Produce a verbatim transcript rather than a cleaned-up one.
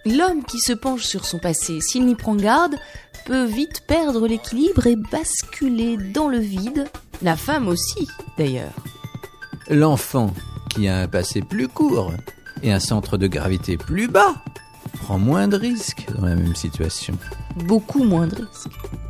L'homme qui se penche sur son passé, s'il n'y prend garde, peut vite perdre l'équilibre et basculer dans le vide. La femme aussi, d'ailleurs. L'enfant qui a un passé plus court et un centre de gravité plus bas prend moins de risques dans la même situation. Beaucoup moins de risques.